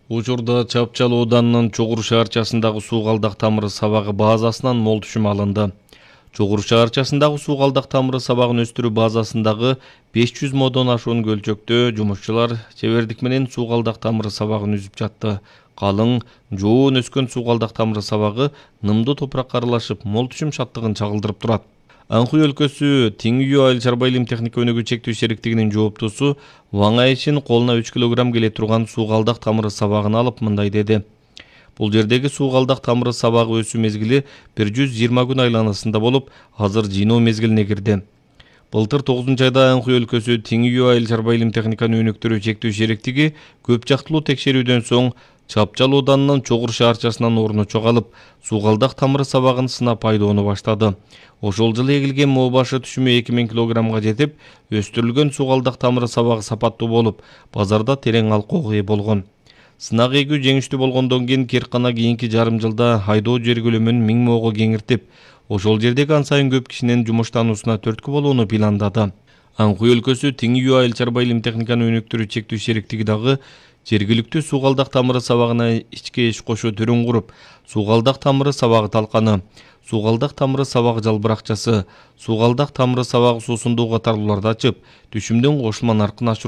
Учурда Чапчал ооданынын Чогур шаарчасындагы суу калдак тамыры сабагы базасынан мол түшүм алынды. Чогур шаарчасындагы суу калдак тамыры сабагын өстүрүү базасындагы 500 модон ашуун көлчөктө жумушчулар чебердик менен суу калдак тамыры сабагын үзүп жатты. Калың, жоон өскөн суу калдак тамыры сабагы нымдуу топуракка аралашып, мол түшүм шаттыгын чагылдырып турат. Анхуй өлкөсү Теңүү айыл чарба илим техника өнүгүү чектөө шериктигинин жооптусу Ваң Айшин колуна 3 килограмм келе турган суу калдак тамыры сабагын алып мындай деди. Бул жердеги суу калдак тамыры сабагы өсүү мезгили 120 күн айланасында болуп, азыр жыйноо мезгилине кирди. Былтыр 9-айда Анхуй өлкөсү Теңүү айыл чарба илим техниканы өнүктүрүү чектөө шериктиги көп жактылуу текшерүүдөн соң Чапчал ооданынын Чогур шаарчасынан орну чогалып, суу калдак тамыры сабагын сынап айдоону баштады. Ошол жылы эгилген моо башы түшүмү 2000 килограммга жетип, өстүрүлгөн суу калдак тамыры сабагы сапаттуу болуп, базарда терең алкоого ээ болгон. Сынак эгүү жеңиштүү болгондон кийин Керкана кийинки жарым жылда айдоо жер көлөмүн 1000 моого кеңиртип, ошол жердеги ан сайын көп кишинин жумуштануусуна түрткү болууну пландады. Анхуй өлкөсү Теңүү айыл чарба илим техниканы өнүктүрүү чектөө шериктиги дагы жергиликтүү суу калдак тамыры сабагына ичке иш кошуу түрүн куруп, суу калдак тамыры сабагы талканы, суу калдак тамыры сабагы жалбыракчасы, суу калдак тамыры сабагы суусундуу катарлууларды ачып, түшүмдүн кошулма наркын